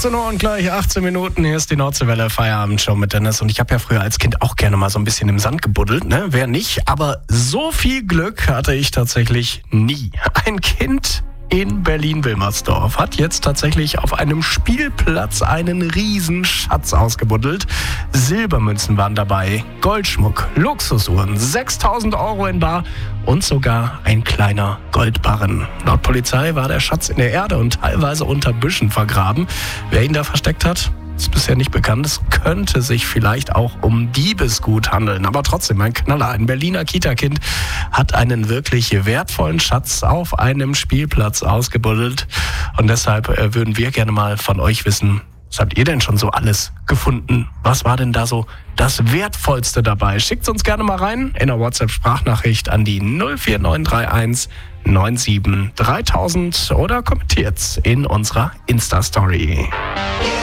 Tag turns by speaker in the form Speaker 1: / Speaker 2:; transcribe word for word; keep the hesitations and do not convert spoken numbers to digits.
Speaker 1: vierzehn Uhr und gleich achtzehn Minuten. Hier ist die Nordseewelle Feierabendshow mit Dennis. Und ich habe ja früher als Kind auch gerne mal so ein bisschen im Sand gebuddelt, ne? Wer nicht? Aber so viel Glück hatte ich tatsächlich nie. Ein Kind in Berlin-Wilmersdorf hat jetzt tatsächlich auf einem Spielplatz einen riesen Schatz ausgebuddelt. Silbermünzen waren dabei, Goldschmuck, Luxusuhren, sechstausend Euro in bar und sogar ein kleiner Goldbarren. Laut Polizei war der Schatz in der Erde und teilweise unter Büschen vergraben. Wer ihn da versteckt hat, ist bisher nicht bekannt. Es könnte sich vielleicht auch um Diebesgut handeln. Aber trotzdem, ein Knaller. Ein Berliner Kita-Kind hat einen wirklich wertvollen Schatz auf einem Spielplatz ausgebuddelt. Und deshalb äh, würden wir gerne mal von euch wissen, was habt ihr denn schon so alles gefunden? Was war denn da so das Wertvollste dabei? Schickt uns gerne mal rein in einer WhatsApp-Sprachnachricht an die null vier neun drei eins neun sieben dreitausend oder kommentiert in unserer Insta-Story.